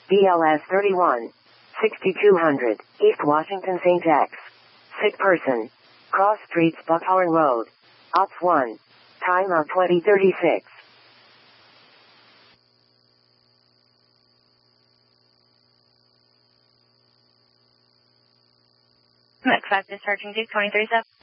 BLS 31. 6200, East Washington St. X. Sick person. Cross Streets Buckhorn Road. Ops 1. Time of 2036. Max 5 discharging to 23-7.